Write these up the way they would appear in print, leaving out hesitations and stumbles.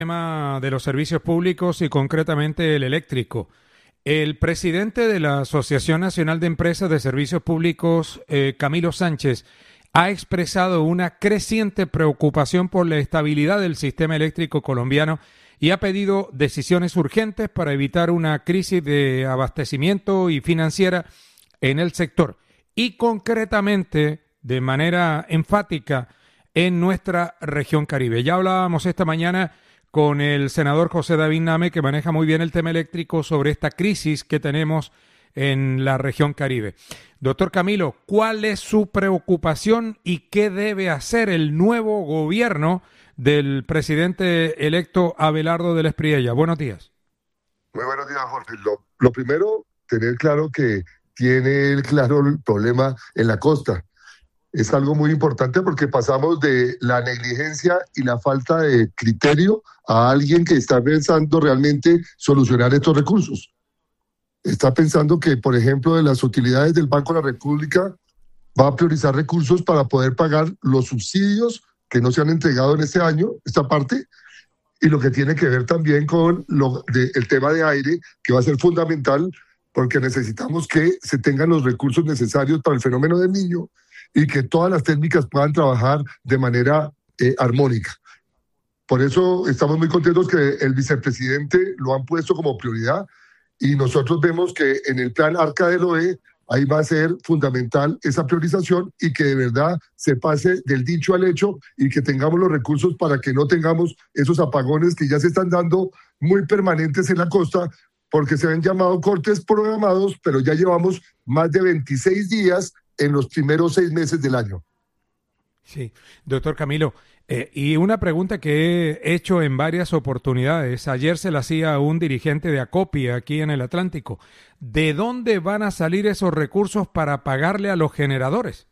Tema de los servicios públicos y concretamente el eléctrico. El presidente de la Asociación Nacional de Empresas de Servicios Públicos, Camilo Sánchez, ha expresado una creciente preocupación por la estabilidad del sistema eléctrico colombiano y ha pedido decisiones urgentes para evitar una crisis de abastecimiento y financiera en el sector y concretamente de manera enfática en nuestra región Caribe. Ya hablábamos esta mañana con el senador José David Name, que maneja muy bien el tema eléctrico, sobre esta crisis que tenemos en la región Caribe. Doctor Camilo, ¿cuál es su preocupación y qué debe hacer el nuevo gobierno del presidente electo Abelardo del Espriella? Buenos días. Muy buenos días, Jorge. Lo primero, tener claro que tiene el problema en la costa. Es algo muy importante porque pasamos de la negligencia y la falta de criterio a alguien que está pensando realmente solucionar estos recursos. Está pensando que, por ejemplo, de las utilidades del Banco de la República va a priorizar recursos para poder pagar los subsidios que no se han entregado en este año, esta parte, y lo que tiene que ver también con el tema de aire, que va a ser fundamental porque necesitamos que se tengan los recursos necesarios para el fenómeno del Niño y que todas las técnicas puedan trabajar de manera armónica. Por eso estamos muy contentos que el vicepresidente lo han puesto como prioridad y nosotros vemos que en el plan Arca del OE ahí va a ser fundamental esa priorización y que de verdad se pase del dicho al hecho y que tengamos los recursos para que no tengamos esos apagones que ya se están dando muy permanentes en la costa, porque se han llamado cortes programados, pero ya llevamos más de 26 días en los primeros 6 meses del año. Sí, doctor Camilo, y una pregunta que he hecho en varias oportunidades. Ayer se la hacía a un dirigente de Acopia aquí en el Atlántico. ¿De dónde van a salir esos recursos para pagarle a los generadores?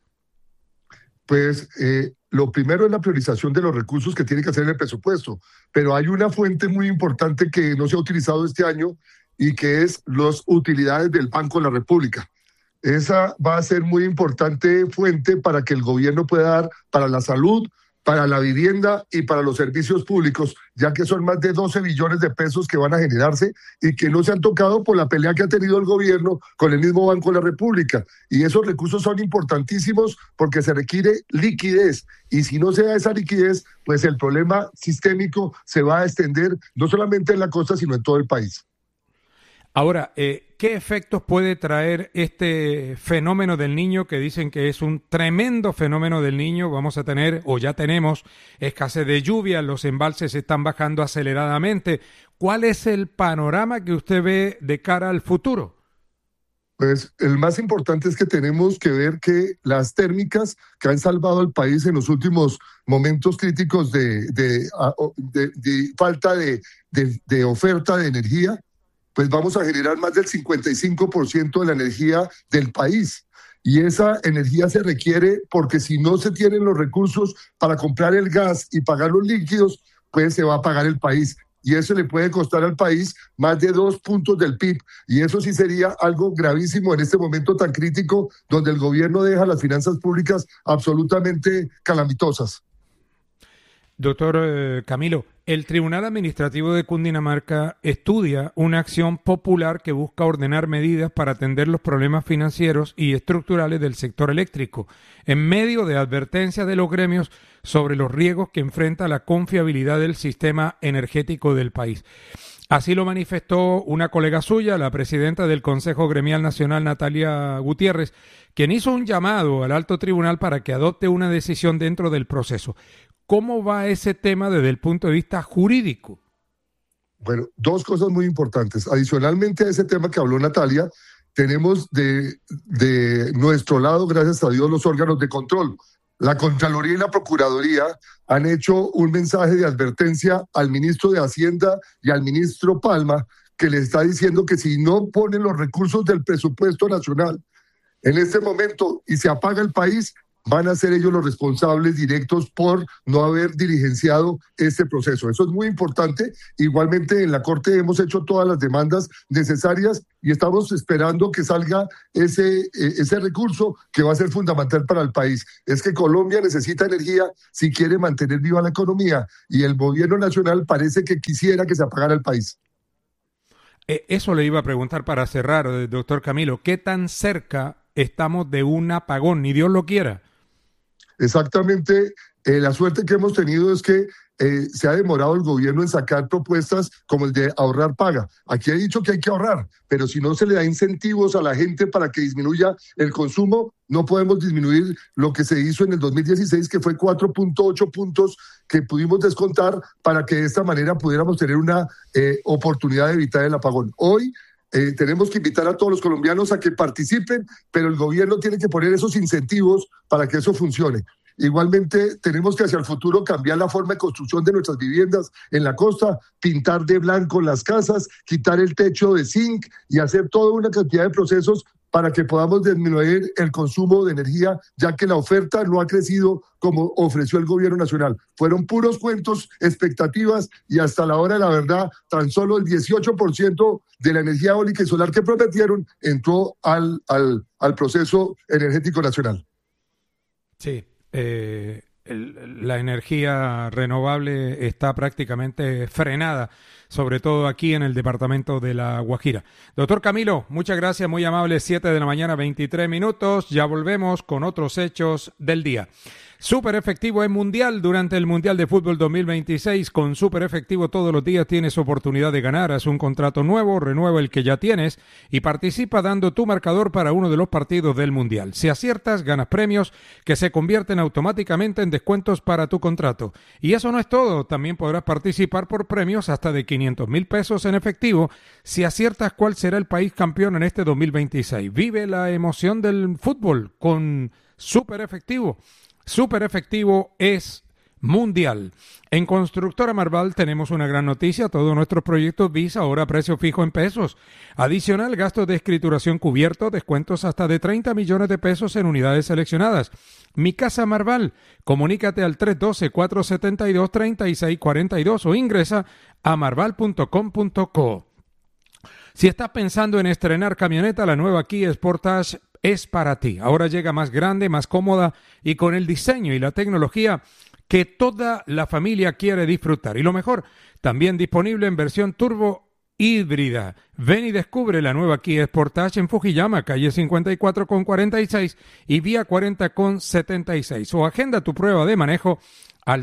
Pues lo primero es la priorización de los recursos que tiene que hacer en el presupuesto, pero hay una fuente muy importante que no se ha utilizado este año y que es las utilidades del Banco de la República. Esa va a ser muy importante fuente para que el gobierno pueda dar para la salud, para la vivienda y para los servicios públicos, ya que son más de 12 billones de pesos que van a generarse y que no se han tocado por la pelea que ha tenido el gobierno con el mismo Banco de la República. Y esos recursos son importantísimos porque se requiere liquidez. Y si no se da esa liquidez, pues el problema sistémico se va a extender no solamente en la costa, sino en todo el país. Ahora, ¿qué efectos puede traer este fenómeno del Niño, que dicen que es un tremendo fenómeno del Niño? Vamos a tener, o ya tenemos, escasez de lluvia, los embalses están bajando aceleradamente. ¿Cuál es el panorama que usted ve de cara al futuro? Pues el más importante es que tenemos que ver que las térmicas que han salvado al país en los últimos momentos críticos de falta de oferta de energía, pues vamos a generar más del 55% de la energía del país. Y esa energía se requiere porque si no se tienen los recursos para comprar el gas y pagar los líquidos, pues se va a pagar el país. Y eso le puede costar al país más de 2 puntos del PIB. Y eso sí sería algo gravísimo en este momento tan crítico donde el gobierno deja las finanzas públicas absolutamente calamitosas. Doctor Camilo, el Tribunal Administrativo de Cundinamarca estudia una acción popular que busca ordenar medidas para atender los problemas financieros y estructurales del sector eléctrico, en medio de advertencias de los gremios sobre los riesgos que enfrenta la confiabilidad del sistema energético del país. Así lo manifestó una colega suya, la presidenta del Consejo Gremial Nacional, Natalia Gutiérrez, quien hizo un llamado al alto tribunal para que adopte una decisión dentro del proceso. ¿Cómo va ese tema desde el punto de vista jurídico? Bueno, 2 cosas muy importantes. Adicionalmente a ese tema que habló Natalia, tenemos de nuestro lado, gracias a Dios, los órganos de control. La Contraloría y la Procuraduría han hecho un mensaje de advertencia al ministro de Hacienda y al ministro Palma, que le está diciendo que si no ponen los recursos del presupuesto nacional en este momento y se apaga el país, van a ser ellos los responsables directos por no haber diligenciado este proceso. Eso es muy importante. Igualmente en la Corte hemos hecho todas las demandas necesarias y estamos esperando que salga ese recurso que va a ser fundamental para el país. Es que Colombia necesita energía si quiere mantener viva la economía y el gobierno nacional parece que quisiera que se apagara el país. Eso le iba a preguntar para cerrar, doctor Camilo. ¿Qué tan cerca estamos de un apagón? Ni Dios lo quiera. Exactamente, la suerte que hemos tenido es que se ha demorado el gobierno en sacar propuestas como el de ahorrar paga. Aquí he dicho que hay que ahorrar, pero si no se le da incentivos a la gente para que disminuya el consumo, no podemos disminuir lo que se hizo en el 2016, que fue 4.8 puntos que pudimos descontar para que de esta manera pudiéramos tener una oportunidad de evitar el apagón. Hoy tenemos que invitar a todos los colombianos a que participen, pero el gobierno tiene que poner esos incentivos para que eso funcione. Igualmente, tenemos que hacia el futuro cambiar la forma de construcción de nuestras viviendas en la costa, pintar de blanco las casas, quitar el techo de zinc y hacer toda una cantidad de procesos para que podamos disminuir el consumo de energía, ya que la oferta no ha crecido como ofreció el gobierno nacional. Fueron puros cuentos, expectativas, y hasta la hora de la verdad, tan solo el 18% de la energía eólica y solar que prometieron entró al proceso energético nacional. Sí, la energía renovable está prácticamente frenada, sobre todo aquí en el departamento de La Guajira. Doctor Camilo, muchas gracias, muy amable, 7 de la mañana, 23 minutos. Ya volvemos con otros hechos del día. Súper efectivo en Mundial durante el Mundial de Fútbol 2026. Con Súper Efectivo todos los días tienes oportunidad de ganar. Haz un contrato nuevo, renueva el que ya tienes y participa dando tu marcador para uno de los partidos del Mundial. Si aciertas, ganas premios que se convierten automáticamente en descuentos para tu contrato. Y eso no es todo. También podrás participar por premios hasta de 500,000 pesos en efectivo si aciertas cuál será el país campeón en este 2026. Vive la emoción del fútbol con Súper Efectivo. Súper Efectivo es Mundial. En Constructora Marval tenemos una gran noticia. Todos nuestros proyectos BIS ahora a precio fijo en pesos. Adicional, gastos de escrituración cubiertos, descuentos hasta de 30 millones de pesos en unidades seleccionadas. Mi Casa Marval. Comunícate al 312-472-3642 o ingresa a marval.com.co. Si estás pensando en estrenar camioneta, la nueva Kia Sportage es para ti. Ahora llega más grande, más cómoda y con el diseño y la tecnología que toda la familia quiere disfrutar. Y lo mejor, también disponible en versión turbo híbrida. Ven y descubre la nueva Kia Sportage en Fujiyama, calle 54 con 46 y vía 40 con 76. O agenda tu prueba de manejo al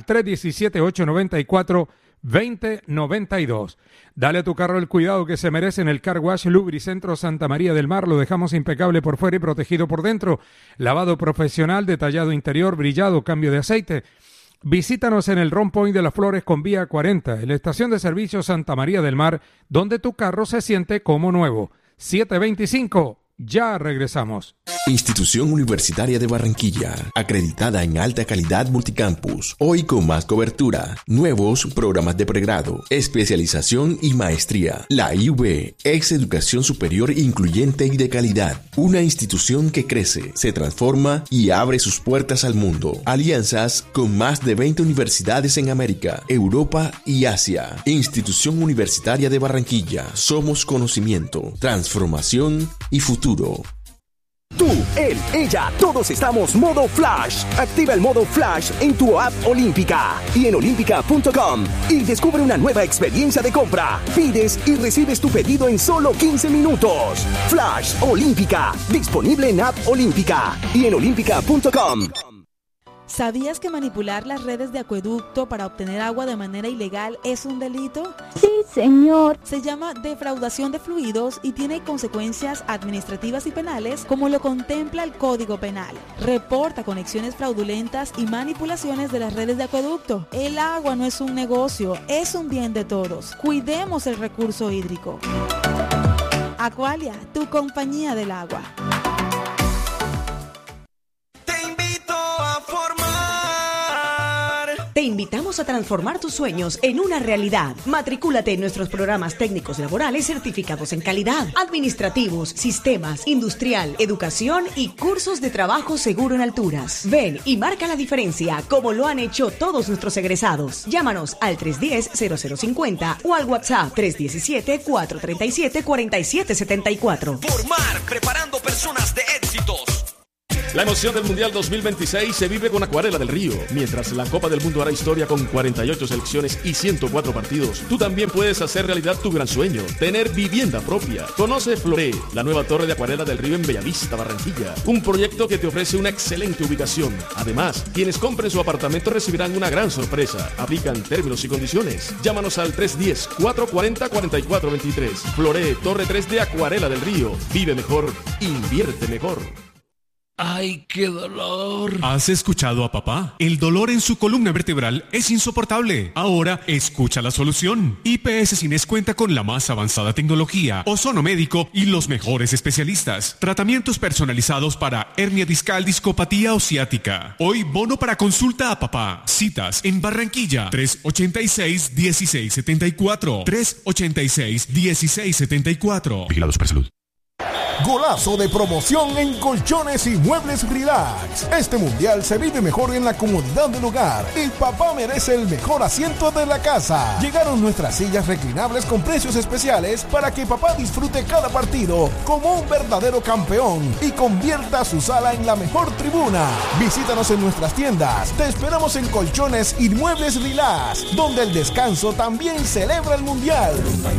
317-894-2092. Dale a tu carro el cuidado que se merece en el Car Wash Lubricentro Santa María del Mar. Lo dejamos impecable por fuera y protegido por dentro. Lavado profesional, detallado interior, brillado, cambio de aceite. Visítanos en el Ron Point de las Flores con vía 40, en la estación de servicio Santa María del Mar, donde tu carro se siente como nuevo. 725. Ya regresamos. Institución Universitaria de Barranquilla, acreditada en alta calidad multicampus, hoy con más cobertura, nuevos programas de pregrado, especialización y maestría. La IUB es educación superior incluyente y de calidad, una institución que crece, se transforma y abre sus puertas al mundo. Alianzas con más de 20 universidades en América, Europa y Asia. Institución Universitaria de Barranquilla, somos conocimiento, transformación y futuro. Tú, él, ella, todos estamos modo Flash. Activa el modo Flash en tu app Olímpica y en olímpica.com y descubre una nueva experiencia de compra. Pides y recibes tu pedido en solo 15 minutos. Flash Olímpica, disponible en app Olímpica y en olímpica.com. ¿Sabías que manipular las redes de acueducto para obtener agua de manera ilegal es un delito? Sí, señor. Se llama defraudación de fluidos y tiene consecuencias administrativas y penales como lo contempla el Código Penal. Reporta conexiones fraudulentas y manipulaciones de las redes de acueducto. El agua no es un negocio, es un bien de todos. Cuidemos el recurso hídrico. Aqualia, tu compañía del agua. Te invitamos invitamos a transformar tus sueños en una realidad. Matricúlate en nuestros programas técnicos laborales certificados en calidad, administrativos, sistemas, industrial, educación y cursos de trabajo seguro en alturas. Ven y marca la diferencia como lo han hecho todos nuestros egresados. Llámanos al 310-0050 o al WhatsApp 317-437-4774. Formar, preparando personas de éxitos. La emoción del Mundial 2026 se vive con Acuarela del Río. Mientras la Copa del Mundo hará historia con 48 selecciones y 104 partidos, tú también puedes hacer realidad tu gran sueño, tener vivienda propia. Conoce Floré, la nueva torre de Acuarela del Río en Bellavista, Barranquilla. Un proyecto que te ofrece una excelente ubicación. Además, quienes compren su apartamento recibirán una gran sorpresa. Aplican términos y condiciones. Llámanos al 310-440-4423. Floré, Torre 3 de Acuarela del Río. Vive mejor, invierte mejor. ¡Ay, qué dolor! ¿Has escuchado a papá? El dolor en su columna vertebral es insoportable. Ahora, escucha la solución. IPS Cines cuenta con la más avanzada tecnología, ozono médico y los mejores especialistas. Tratamientos personalizados para hernia discal, discopatía o ciática. Hoy, bono para consulta a papá. Citas en Barranquilla, 386-1674. 386-1674. Vigilado Supersalud. Golazo de promoción en Colchones y Muebles Relax. Este mundial se vive mejor en la comodidad del hogar y papá merece el mejor asiento de la casa. Llegaron nuestras sillas reclinables con precios especiales para que papá disfrute cada partido como un verdadero campeón y convierta su sala en la mejor tribuna. Visítanos en nuestras tiendas. Te esperamos en Colchones y Muebles Relax, donde el descanso también celebra el mundial.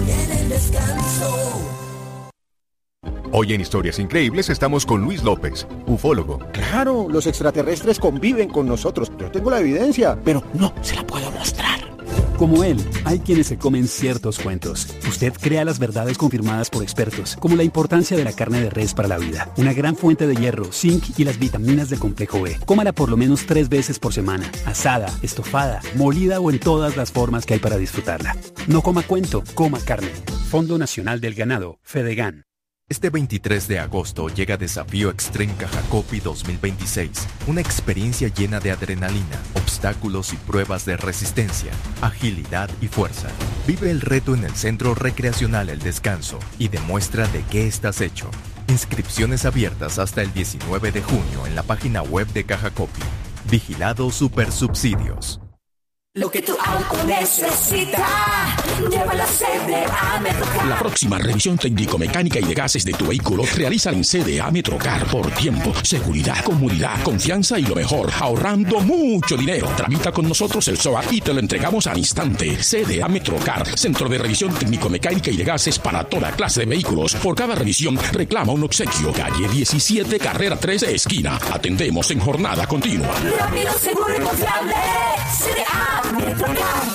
Hoy en Historias Increíbles estamos con Luis López, ufólogo. Claro, los extraterrestres conviven con nosotros. Yo tengo la evidencia, pero no se la puedo mostrar. Como él, hay quienes se comen ciertos cuentos. Usted crea las verdades confirmadas por expertos, como la importancia de la carne de res para la vida, una gran fuente de hierro, zinc y las vitaminas del complejo B. Cómala por lo menos 3 veces por semana, asada, estofada, molida o en todas las formas que hay para disfrutarla. No coma cuento, coma carne. Fondo Nacional del Ganado, Fedegan. Este 23 de agosto llega Desafío Extreme Cajacopi 2026, una experiencia llena de adrenalina, obstáculos y pruebas de resistencia, agilidad y fuerza. Vive el reto en el Centro Recreacional El Descanso y demuestra de qué estás hecho. Inscripciones abiertas hasta el 19 de junio en la página web de Cajacopi. Vigilado Supersubsidios. Lo que tu auto necesita, llévalo a CDA Metrocar. La próxima revisión técnico-mecánica y de gases de tu vehículo realiza en CDA Metrocar por tiempo, seguridad, comodidad, confianza y lo mejor, ahorrando mucho dinero. Tramita con nosotros el SOA y te lo entregamos al instante. CDA Metrocar, centro de revisión técnico-mecánica y de gases para toda clase de vehículos. Por cada revisión reclama un obsequio. Calle 17, carrera 13, esquina. Atendemos en jornada continua. Rápido, seguro y confiable. CDA Metrocar.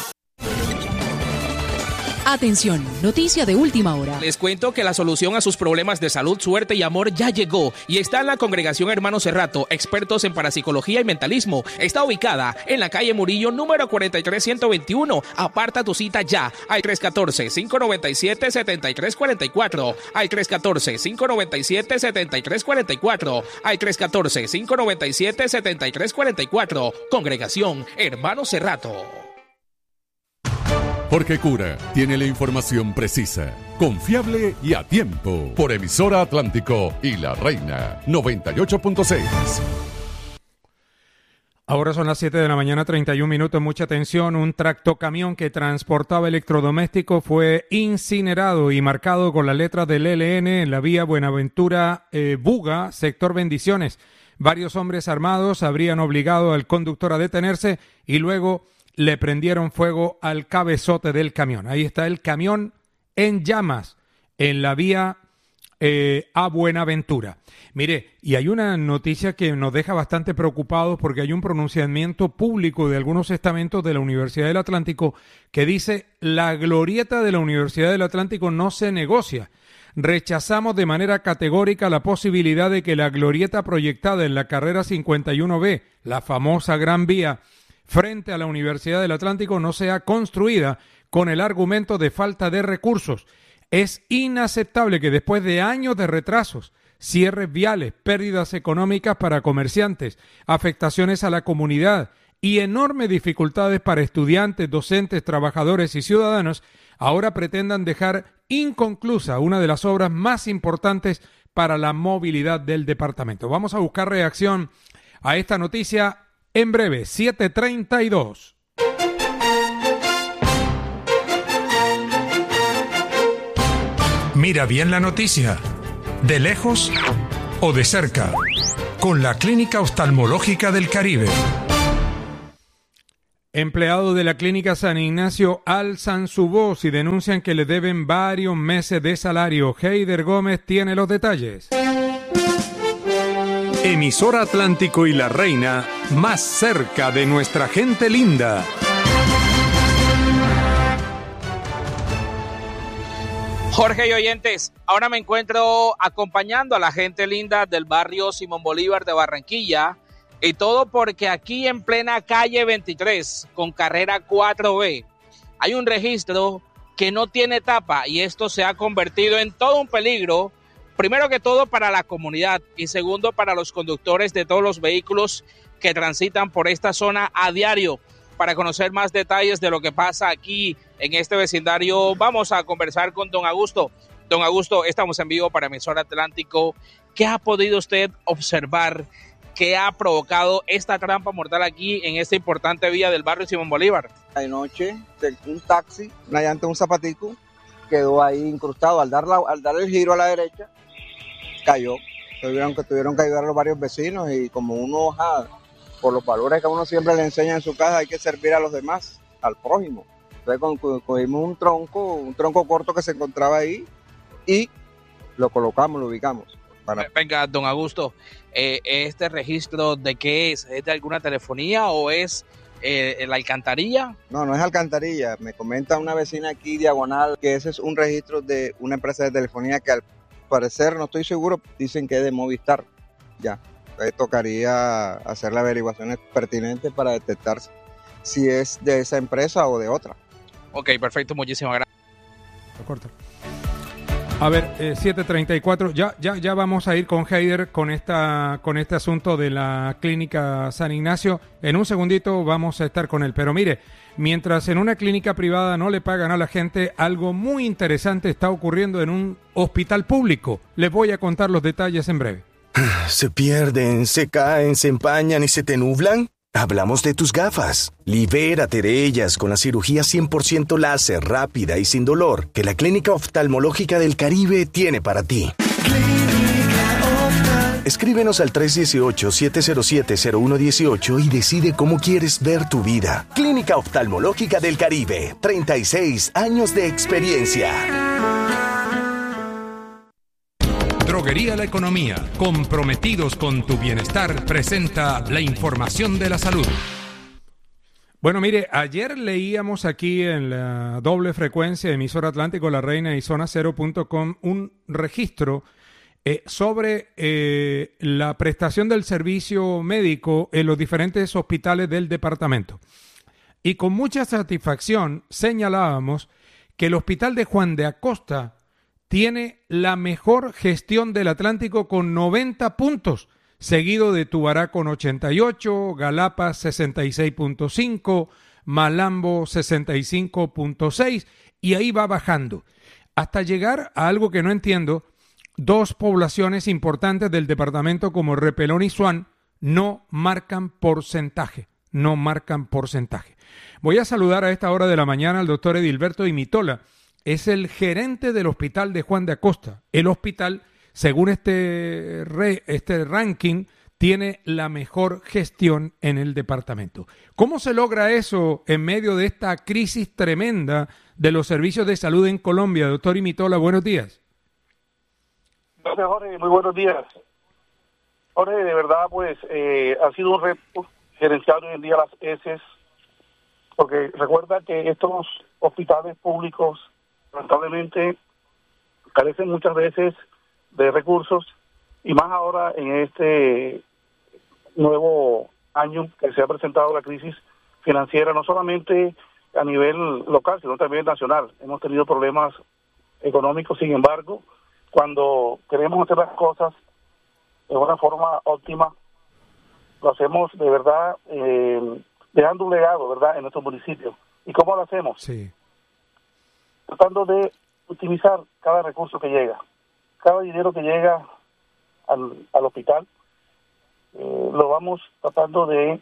Atención, noticia de última hora. Les cuento que la solución a sus problemas de salud, suerte y amor ya llegó y está en la Congregación Hermano Cerrato, expertos en parapsicología y mentalismo. Está ubicada en la calle Murillo, número 43121. Aparta tu cita ya al 314-597-7344, al 314-597-7344, al 314-597-7344. Congregación Hermano Cerrato. Porque Cura tiene la información precisa, confiable y a tiempo. Por Emisora Atlántico y La Reina 98.6. Ahora son las 7 de la mañana, 31 minutos. Mucha atención. Un tractocamión que transportaba electrodomésticos fue incinerado y marcado con las letras del ELN en la vía Buenaventura Buga, sector Bendiciones. Varios hombres armados habrían obligado al conductor a detenerse y luego le prendieron fuego al cabezote del camión. Ahí está el camión en llamas en la vía a Buenaventura. Mire, y hay una noticia que nos deja bastante preocupados porque hay un pronunciamiento público de algunos estamentos de la Universidad del Atlántico que dice: la glorieta de la Universidad del Atlántico no se negocia. Rechazamos de manera categórica la posibilidad de que la glorieta proyectada en la carrera 51B, la famosa Gran Vía, frente a la Universidad del Atlántico no sea construida con el argumento de falta de recursos. Es inaceptable que después de años de retrasos, cierres viales, pérdidas económicas para comerciantes, afectaciones a la comunidad y enormes dificultades para estudiantes, docentes, trabajadores y ciudadanos, ahora pretendan dejar inconclusa una de las obras más importantes para la movilidad del departamento. Vamos a buscar reacción a esta noticia en breve, 7:32. Mira bien la noticia, de lejos o de cerca, con la Clínica Oftalmológica del Caribe. Empleados de la Clínica San Ignacio alzan su voz y denuncian que le deben varios meses de salario. Heider Gómez tiene los detalles. Emisora Atlántico y La Reina, más cerca de nuestra gente linda. Jorge y oyentes, ahora me encuentro acompañando a la gente linda del barrio Simón Bolívar de Barranquilla, y todo porque aquí en plena calle 23, con carrera 4B, hay un registro que no tiene tapa, y esto se ha convertido en todo un peligro, primero que todo para la comunidad y segundo para los conductores de todos los vehículos que transitan por esta zona a diario. Para conocer más detalles de lo que pasa aquí en este vecindario, vamos a conversar con don Augusto. Don Augusto, estamos en vivo para Emisora Atlántico. ¿Qué ha podido usted observar que ha provocado esta trampa mortal aquí en esta importante vía del barrio Simón Bolívar? Anoche, un taxi, una llanta, un zapatico, quedó ahí incrustado. Al dar el giro a la derecha, cayó. Tuvieron que ayudar a los varios vecinos, y como uno, por los valores que uno siempre le enseña en su casa, hay que servir a los demás, al prójimo. Entonces cogimos un tronco corto que se encontraba ahí y lo colocamos, lo ubicamos. Venga, don Augusto, ¿este registro de qué es? ¿Es de alguna telefonía o es la alcantarilla? No es alcantarilla. Me comenta una vecina aquí diagonal que ese es un registro de una empresa de telefonía que al parecer, no estoy seguro, dicen que es de Movistar. Ya, entonces tocaría hacer las averiguaciones pertinentes para detectar si es de esa empresa o de otra. Ok, perfecto, muchísimas gracias. A ver, 7:34, ya vamos a ir con Heider con este asunto de la clínica San Ignacio. En un segundito vamos a estar con él, pero mire, mientras en una clínica privada no le pagan a la gente, algo muy interesante está ocurriendo en un hospital público. Les voy a contar los detalles en breve. ¿Se pierden, se caen, se empañan y se te nublan? Hablamos de tus gafas. Libérate de ellas con la cirugía 100% láser, rápida y sin dolor que la Clínica Oftalmológica del Caribe tiene para ti. Escríbenos al 318-707-0118 y decide cómo quieres ver tu vida. Clínica Oftalmológica del Caribe, 36 años de experiencia. Droguería La Economía, comprometidos con tu bienestar, presenta la información de la salud. Bueno, mire, ayer leíamos aquí en la doble frecuencia de Emisora Atlántico, La Reina y Zona0.com un registro sobre la prestación del servicio médico en los diferentes hospitales del departamento. Y con mucha satisfacción señalábamos que el hospital de Juan de Acosta tiene la mejor gestión del Atlántico con 90 puntos, seguido de Tubará con 88, Galapa 66.5, Malambo 65.6, y ahí va bajando, hasta llegar a algo que no entiendo. Dos poblaciones importantes del departamento como Repelón y Suán no marcan porcentaje. Voy a saludar a esta hora de la mañana al doctor Edilberto Imitola. Es el gerente del hospital de Juan de Acosta. El hospital, según este ranking, tiene la mejor gestión en el departamento. ¿Cómo se logra eso en medio de esta crisis tremenda de los servicios de salud en Colombia? Doctor Imitola, buenos días. Gracias, Jorge. Muy buenos días. Jorge, de verdad, pues, ha sido un reto gerenciar hoy en día las ESES, porque recuerda que estos hospitales públicos lamentablemente carecen muchas veces de recursos, y más ahora en este nuevo año que se ha presentado la crisis financiera, no solamente a nivel local, sino también nacional. Hemos tenido problemas económicos. Sin embargo, cuando queremos hacer las cosas de una forma óptima, lo hacemos de verdad dejando un legado, ¿verdad?, en nuestro municipio. ¿Y cómo lo hacemos? Sí. Tratando de utilizar cada recurso que llega, cada dinero que llega al hospital, lo vamos tratando de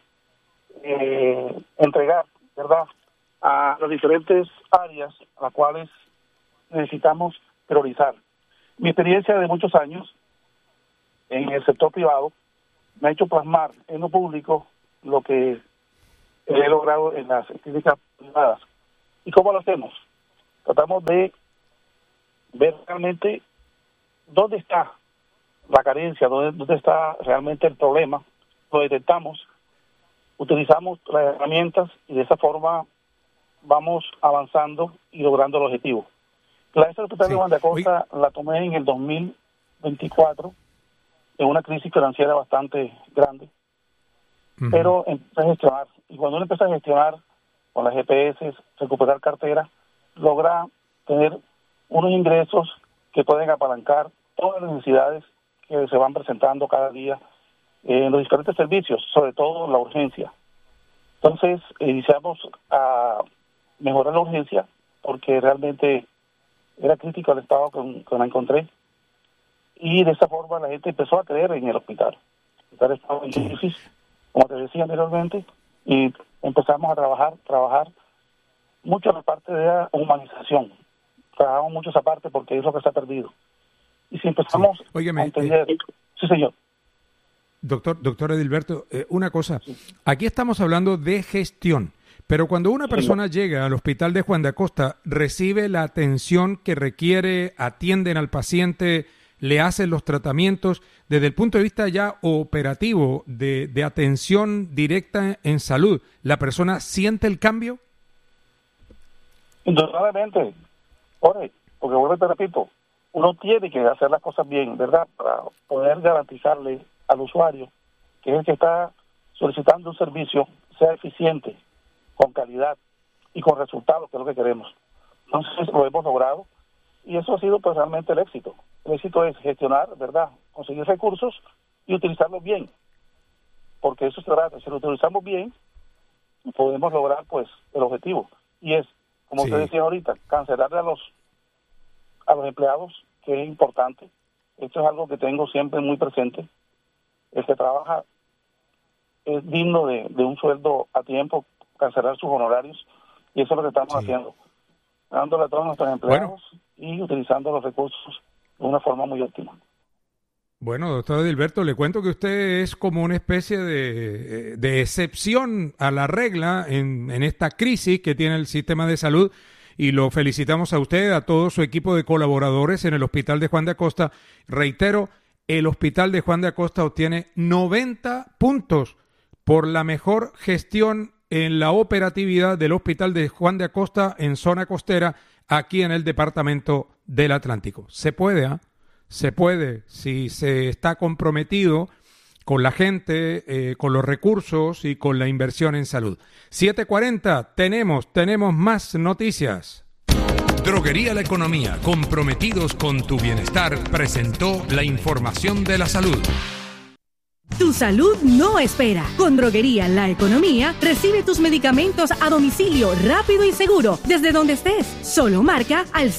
entregar, ¿verdad?, a las diferentes áreas a las cuales necesitamos priorizar. Mi experiencia de muchos años en el sector privado me ha hecho plasmar en lo público lo que he logrado en las clínicas privadas. ¿Y cómo lo hacemos? Tratamos de ver realmente dónde está la carencia, dónde está realmente el problema, lo detectamos, utilizamos las herramientas y de esa forma vamos avanzando y logrando el objetivo. La Hospital de Juan de Acosta la tomé en el 2024, en una crisis financiera bastante grande, pero empecé a gestionar. Y cuando uno empieza a gestionar con las GPS, recuperar cartera, logra tener unos ingresos que pueden apalancar todas las necesidades que se van presentando cada día en los diferentes servicios, sobre todo la urgencia. Entonces, iniciamos a mejorar la urgencia porque realmente era crítico el estado que la encontré, y de esa forma la gente empezó a creer en el hospital. El hospital estaba en crisis, como te decía anteriormente, y empezamos a trabajar mucho en la parte de la humanización. Trabajamos mucho esa parte porque es lo que se ha perdido. Y si empezamos a entender... sí, señor. Doctor Edilberto, una cosa. Aquí estamos hablando de gestión, pero cuando una persona llega al hospital de Juan de Acosta, recibe la atención que requiere, atienden al paciente, le hacen los tratamientos, desde el punto de vista ya operativo, de atención directa en salud, ¿la persona siente el cambio? Indudablemente. Porque vuelvo y te repito, uno tiene que hacer las cosas bien, ¿verdad?, para poder garantizarle al usuario, que es el que está solicitando un servicio, sea eficiente, con calidad y con resultados, que es lo que queremos. Entonces lo hemos logrado y eso ha sido pues realmente el éxito. El éxito es gestionar, ¿verdad?, conseguir recursos y utilizarlos bien, porque eso se trata. Si lo utilizamos bien, podemos lograr pues el objetivo, y es, como usted decía ahorita, cancelarle a los empleados, que es importante. Esto es algo que tengo siempre muy presente. El que trabaja es digno de un sueldo a tiempo, cancelar sus honorarios, y eso es lo que estamos haciendo, dándole a todos nuestros empleados y utilizando los recursos de una forma muy óptima. Bueno, doctor Edilberto, le cuento que usted es como una especie de excepción a la regla en esta crisis que tiene el sistema de salud, y lo felicitamos a usted, a todo su equipo de colaboradores en el Hospital de Juan de Acosta. Reitero, el Hospital de Juan de Acosta obtiene 90 puntos por la mejor gestión en la operatividad del Hospital de Juan de Acosta en zona costera, aquí en el Departamento del Atlántico. Se puede, se puede, si se está comprometido con la gente, con los recursos y con la inversión en salud. 7:40, tenemos más noticias. Droguería La Economía, comprometidos con tu bienestar, presentó la información de la salud. Tu salud no espera. Con Droguería La Economía, recibe tus medicamentos a domicilio rápido y seguro desde donde estés. Solo marca al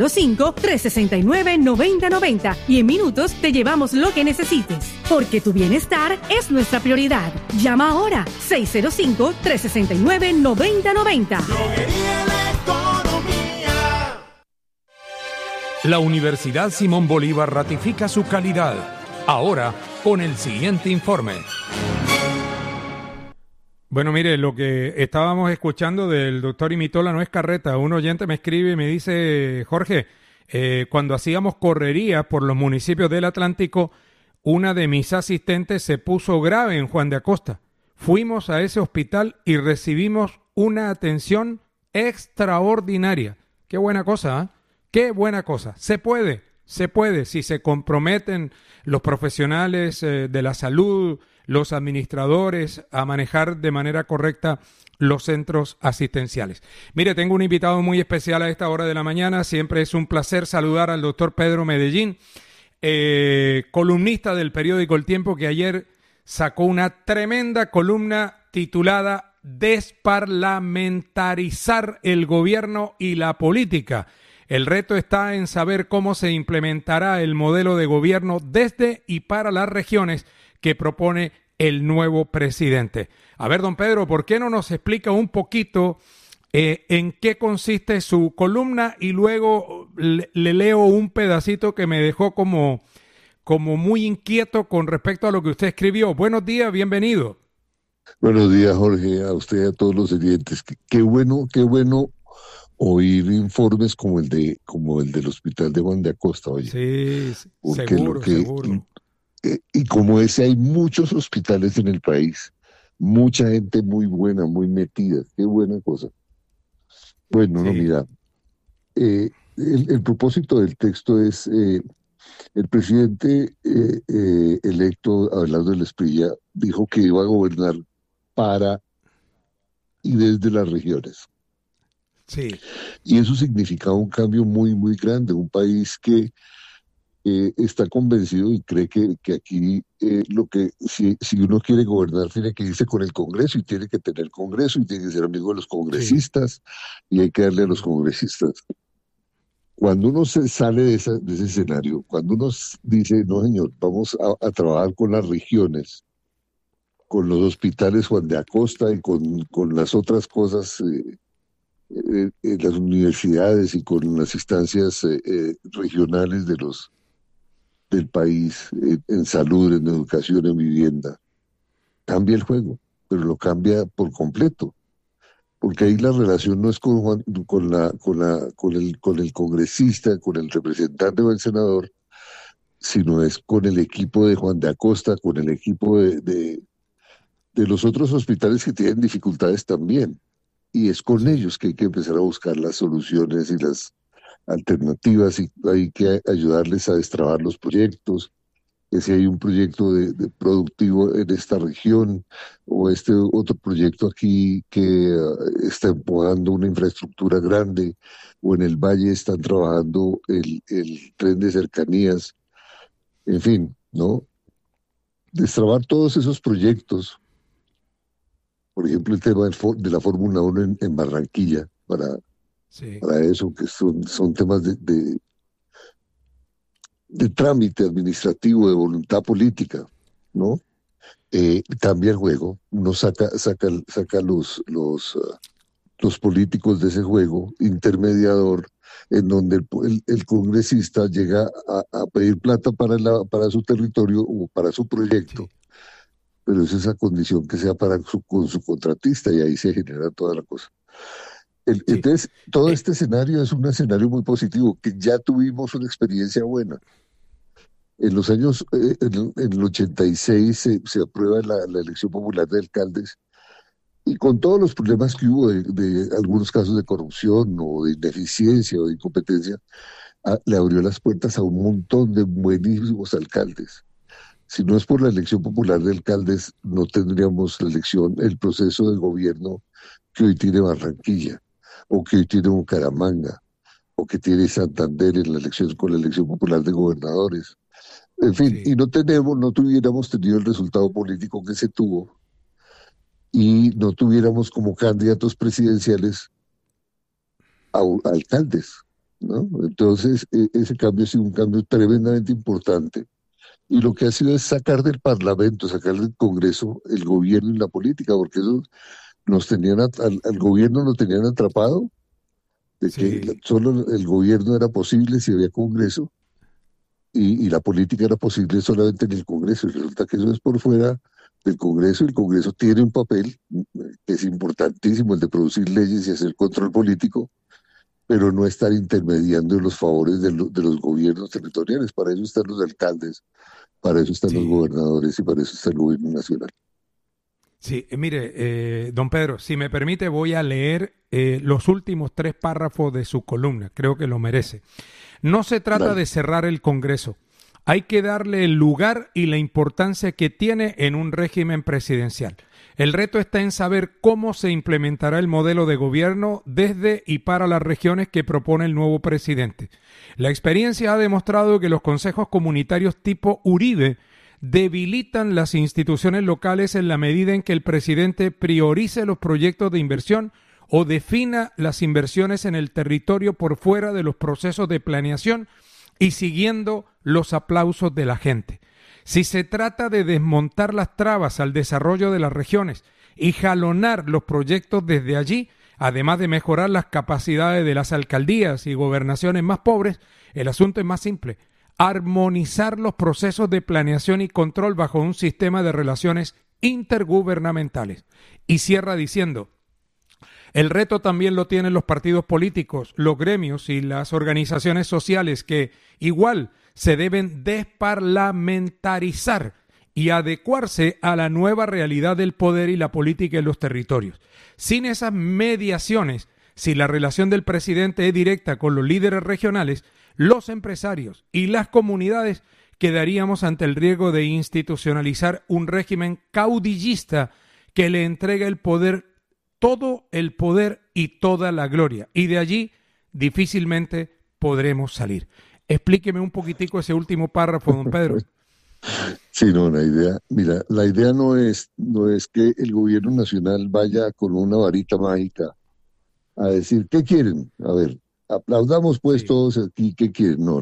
605-369-9090 y en minutos te llevamos lo que necesites. Porque tu bienestar es nuestra prioridad. Llama ahora 605-369-9090. Droguería La Economía. La Universidad Simón Bolívar ratifica su calidad. Ahora, con el siguiente informe. Bueno, mire, lo que estábamos escuchando del doctor Imitola no es carreta. Un oyente me escribe y me dice, Jorge, cuando hacíamos correría por los municipios del Atlántico, una de mis asistentes se puso grave en Juan de Acosta. Fuimos a ese hospital y recibimos una atención extraordinaria. Qué buena cosa, ¿eh? Qué buena cosa. Se puede, si se comprometen los profesionales de la salud, los administradores, a manejar de manera correcta los centros asistenciales. Mire, tengo un invitado muy especial a esta hora de la mañana. Siempre es un placer saludar al doctor Pedro Medellín, columnista del periódico El Tiempo, que ayer sacó una tremenda columna titulada desparlamentarizar el gobierno y la política. El reto está en saber cómo se implementará el modelo de gobierno desde y para las regiones que propone el nuevo presidente. A ver, don Pedro, ¿por qué no nos explica un poquito en qué consiste su columna? Y luego le leo un pedacito que me dejó como muy inquieto con respecto a lo que usted escribió. Buenos días, bienvenido. Buenos días, Jorge, a usted y a todos los oyentes. Qué bueno oír informes como el del Hospital de Juan de Acosta, oye. Sí, seguro. Y como ese, hay muchos hospitales en el país, mucha gente muy buena, muy metida, qué buena cosa. Bueno, sí. Mira, el propósito del texto es, el presidente electo, Abelardo del Espriella, dijo que iba a gobernar para y desde las regiones. Sí. Y eso significaba un cambio muy, muy grande, un país que está convencido y cree que aquí si uno quiere gobernar tiene que irse con el Congreso y tiene que tener Congreso y tiene que ser amigo de los congresistas, y hay que darle a los congresistas. Cuando uno se sale de ese escenario, cuando uno dice, no señor, vamos a trabajar con las regiones, con los hospitales Juan de Acosta y con las otras cosas, las universidades y con las instancias regionales del país, en salud, en educación, en vivienda, cambia el juego, pero lo cambia por completo, porque ahí la relación no es con el congresista, con el representante o el senador, sino es con el equipo de Juan de Acosta, con el equipo de los otros hospitales que tienen dificultades también, y es con ellos que hay que empezar a buscar las soluciones y las alternativas, y hay que ayudarles a destrabar los proyectos, que si hay un proyecto de productivo en esta región o este otro proyecto aquí que está empujando una infraestructura grande, o en el Valle están trabajando el tren de cercanías, en fin, ¿no? Destrabar todos esos proyectos, por ejemplo el tema de la Fórmula 1 en Barranquilla, para eso, que son temas de trámite administrativo, de voluntad política, ¿no? Cambia el juego, uno saca los políticos de ese juego intermediador, en donde el congresista llega a pedir plata para su territorio o para su proyecto, pero es esa condición que sea con su contratista, y ahí se genera toda la cosa. Entonces, todo este escenario es un escenario muy positivo, que ya tuvimos una experiencia buena. En los años, en el 86 se aprueba la elección popular de alcaldes, y con todos los problemas que hubo de algunos casos de corrupción o de ineficiencia o de incompetencia, le abrió las puertas a un montón de buenísimos alcaldes. Si no es por la elección popular de alcaldes, no tendríamos el proceso de gobierno que hoy tiene Barranquilla, o que hoy tiene Bucaramanga, o que tiene Santander con la elección popular de gobernadores. En fin, y no tuviéramos tenido el resultado político que se tuvo, y no tuviéramos como candidatos presidenciales a alcaldes, ¿no? Entonces, ese cambio ha sido un cambio tremendamente importante, y lo que ha sido es sacar del Parlamento, sacar del Congreso el gobierno y la política, porque eso al gobierno lo tenían atrapado, de que solo el gobierno era posible si había Congreso, y la política era posible solamente en el Congreso, y resulta que eso es por fuera del Congreso, y el Congreso tiene un papel que es importantísimo, el de producir leyes y hacer control político, pero no estar intermediando en los favores de los gobiernos territoriales. Para eso están los alcaldes, para eso están los gobernadores, y para eso está el gobierno nacional. Sí, mire, don Pedro, si me permite, voy a leer los últimos 3 párrafos de su columna. Creo que lo merece. No se trata de cerrar el Congreso. Hay que darle el lugar y la importancia que tiene en un régimen presidencial. El reto está en saber cómo se implementará el modelo de gobierno desde y para las regiones que propone el nuevo presidente. La experiencia ha demostrado que los consejos comunitarios tipo Uribe debilitan las instituciones locales en la medida en que el presidente priorice los proyectos de inversión o defina las inversiones en el territorio por fuera de los procesos de planeación y siguiendo los aplausos de la gente. Si se trata de desmontar las trabas al desarrollo de las regiones y jalonar los proyectos desde allí, además de mejorar las capacidades de las alcaldías y gobernaciones más pobres, el asunto es más simple: armonizar los procesos de planeación y control bajo un sistema de relaciones intergubernamentales. Y cierra diciendo: el reto también lo tienen los partidos políticos, los gremios y las organizaciones sociales que, igual, se deben desparlamentarizar y adecuarse a la nueva realidad del poder y la política en los territorios. Sin esas mediaciones, si la relación del presidente es directa con los líderes regionales, los empresarios y las comunidades quedaríamos ante el riesgo de institucionalizar un régimen caudillista que le entrega el poder, todo el poder y toda la gloria, y de allí difícilmente podremos salir. Explíqueme un poquitico ese último párrafo, don Pedro. Sí, no, la idea no es que el gobierno nacional vaya con una varita mágica a decir, ¿qué quieren? A ver, aplaudamos pues todos aquí, ¿qué quieren? No.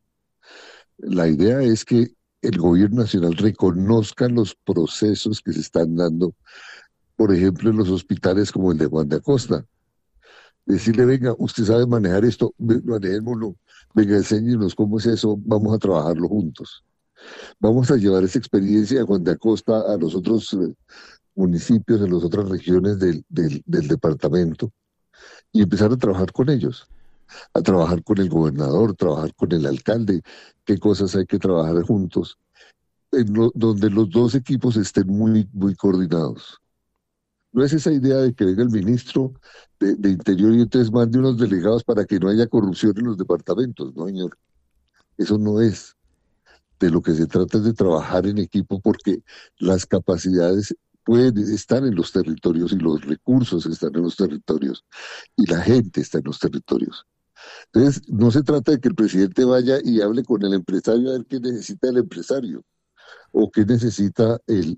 La idea es que el gobierno nacional reconozca los procesos que se están dando, por ejemplo, en los hospitales como el de Juan de Acosta. Decirle, venga, usted sabe manejar esto, manejémoslo, venga, enséñenos cómo es eso, vamos a trabajarlo juntos. Vamos a llevar esa experiencia de Juan de Acosta a los otros municipios, a las otras regiones del departamento y empezar a trabajar con ellos, a trabajar con el gobernador, trabajar con el alcalde, qué cosas hay que trabajar juntos, donde los dos equipos estén muy, muy coordinados. No es esa idea de que venga el ministro de Interior y entonces mande unos delegados para que no haya corrupción en los departamentos, no, señor. Eso no es. De lo que se trata es de trabajar en equipo porque las capacidades pueden estar en los territorios y los recursos están en los territorios y la gente está en los territorios. Entonces, no se trata de que el presidente vaya y hable con el empresario a ver qué necesita el empresario o qué necesita el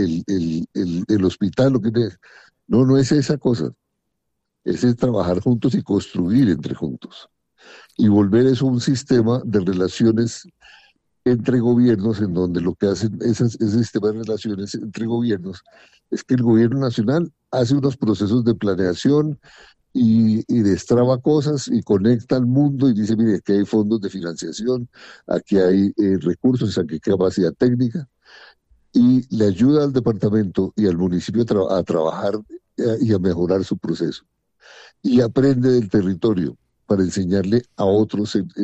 hospital. No es esa cosa. Es trabajar juntos y construir entre juntos. Y volver eso un sistema de relaciones entre gobiernos, en donde lo que hacen ese sistema de relaciones entre gobiernos es que el gobierno nacional hace unos procesos de planeación y destraba cosas y conecta al mundo y dice, mire, aquí hay fondos de financiación, aquí hay recursos, aquí hay capacidad técnica, y le ayuda al departamento y al municipio a trabajar y a mejorar su proceso. Y aprende del territorio para enseñarle a otros en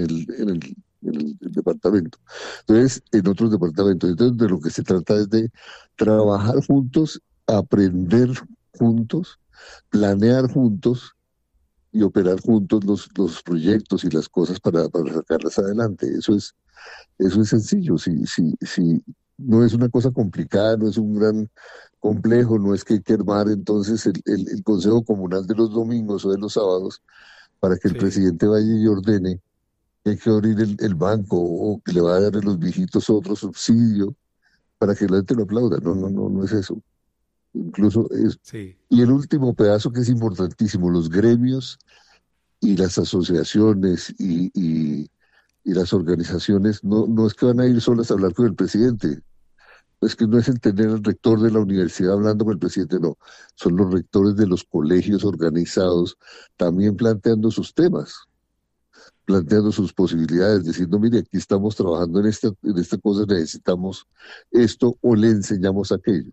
el departamento. Entonces, en otros departamentos. Entonces, de lo que se trata es de trabajar juntos, aprender juntos, planear juntos y operar juntos los proyectos y las cosas para sacarlas adelante. Eso es sencillo. Si no es una cosa complicada, no es un gran complejo, no es que hay que armar entonces el Consejo Comunal de los domingos o de los sábados para que el presidente vaya y ordene que hay que abrir el banco o que le va a dar a los viejitos otro subsidio para que la gente lo aplauda. No es eso. Incluso es. Sí. Y el último pedazo que es importantísimo, los gremios y las asociaciones y las organizaciones no es que van a ir solas a hablar con el presidente. Es que no es el tener al rector de la universidad hablando con el presidente, no. Son los rectores de los colegios organizados también planteando sus temas, planteando sus posibilidades, diciendo, mire, aquí estamos trabajando en esta cosa, necesitamos esto o le enseñamos aquello.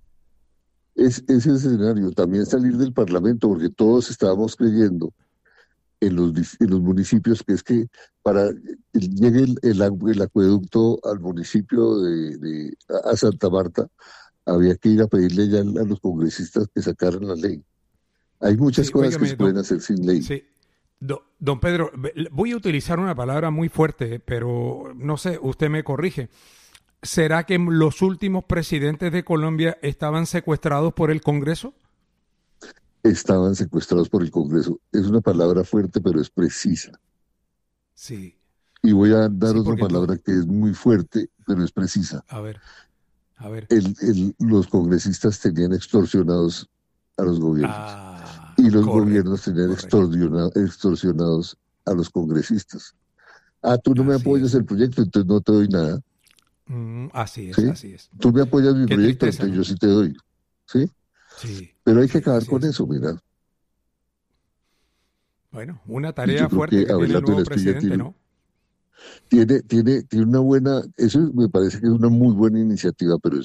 Es ese escenario, también salir del Parlamento, porque todos estábamos creyendo en los municipios que es que para que llegue el acueducto al municipio a Santa Marta, había que ir a pedirle ya a los congresistas que sacaran la ley. Hay muchas cosas que se pueden hacer sin ley. Sí. Don Pedro, voy a utilizar una palabra muy fuerte, pero no sé, usted me corrige. ¿Será que los últimos presidentes de Colombia estaban secuestrados por el Congreso? Estaban secuestrados por el Congreso. Es una palabra fuerte, pero es precisa. Sí. Y voy a dar otra palabra que es muy fuerte, pero es precisa. A ver. Los congresistas tenían extorsionados a los gobiernos. Y los gobiernos tenían extorsionados a los congresistas. Tú no me apoyas el proyecto, entonces no te doy nada. Así es, ¿sí? Así es. Tú me apoyas mi proyecto, entonces yo sí te doy. ¿Sí? Sí. Pero hay que acabar con eso, mira. Bueno, una tarea fuerte que tiene el nuevo presidente, ¿no? Tiene una buena, eso me parece que es una muy buena iniciativa, pero